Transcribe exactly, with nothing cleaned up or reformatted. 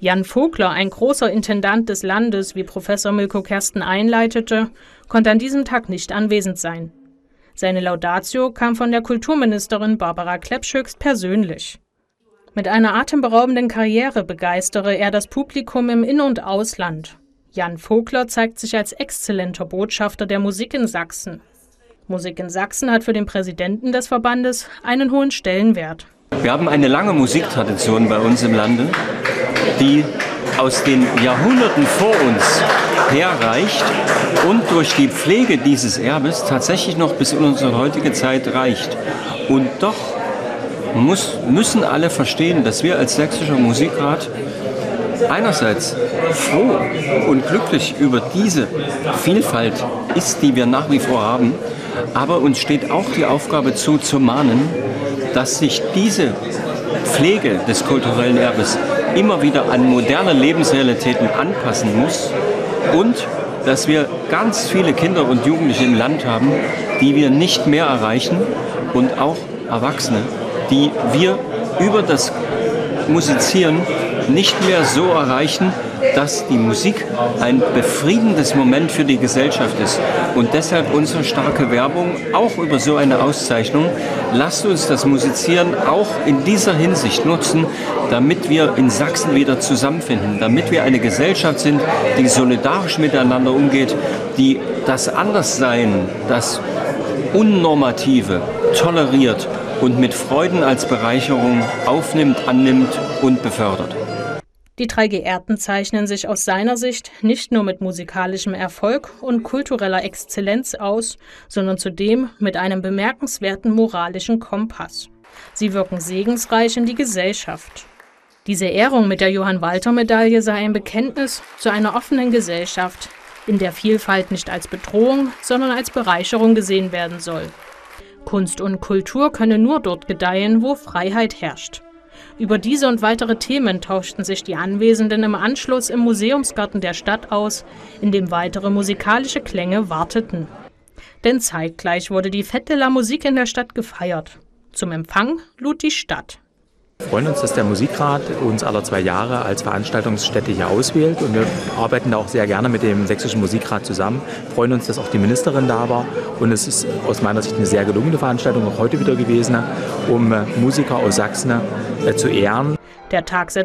Jan Vogler, ein großer Intendant des Landes, wie Professor Milko Kersten einleitete, konnte an diesem Tag nicht anwesend sein. Seine Laudatio kam von der Kulturministerin Barbara Klepsch höchst persönlich. Mit einer atemberaubenden Karriere begeistere er das Publikum im In- und Ausland. Jan Vogler zeigt sich als exzellenter Botschafter der Musik in Sachsen. Musik in Sachsen hat für den Präsidenten des Verbandes einen hohen Stellenwert. Wir haben eine lange Musiktradition bei uns im Lande, die aus den Jahrhunderten vor uns herreicht und durch die Pflege dieses Erbes tatsächlich noch bis in unsere heutige Zeit reicht. Und doch muss, müssen alle verstehen, dass wir als Sächsischer Musikrat einerseits froh und glücklich über diese Vielfalt ist, die wir nach wie vor haben, aber uns steht auch die Aufgabe zu, zu mahnen, dass sich diese Pflege des kulturellen Erbes immer wieder an moderne Lebensrealitäten anpassen muss und dass wir ganz viele Kinder und Jugendliche im Land haben, die wir nicht mehr erreichen und auch Erwachsene, die wir über das Musizieren nicht mehr so erreichen, dass die Musik ein befriedigendes Moment für die Gesellschaft ist. Und deshalb unsere starke Werbung, auch über so eine Auszeichnung. Lasst uns das Musizieren auch in dieser Hinsicht nutzen, damit wir in Sachsen wieder zusammenfinden, damit wir eine Gesellschaft sind, die solidarisch miteinander umgeht, die das Anderssein, das Unnormative toleriert und mit Freuden als Bereicherung aufnimmt, annimmt und befördert. Die drei Geehrten zeichnen sich aus seiner Sicht nicht nur mit musikalischem Erfolg und kultureller Exzellenz aus, sondern zudem mit einem bemerkenswerten moralischen Kompass. Sie wirken segensreich in die Gesellschaft. Diese Ehrung mit der Johann-Walter-Medaille sei ein Bekenntnis zu einer offenen Gesellschaft, in der Vielfalt nicht als Bedrohung, sondern als Bereicherung gesehen werden soll. Kunst und Kultur könne nur dort gedeihen, wo Freiheit herrscht. Über diese und weitere Themen tauschten sich die Anwesenden im Anschluss im Museumsgarten der Stadt aus, in dem weitere musikalische Klänge warteten. Denn zeitgleich wurde die Fête de la Musique in der Stadt gefeiert. Zum Empfang lud die Stadt. Wir freuen uns, dass der Musikrat uns alle zwei Jahre als Veranstaltungsstätte hier auswählt und wir arbeiten da auch sehr gerne mit dem Sächsischen Musikrat zusammen. Wir freuen uns, dass auch die Ministerin da war und es ist aus meiner Sicht eine sehr gelungene Veranstaltung auch heute wieder gewesen, um Musiker aus Sachsen zu ehren. Der Tag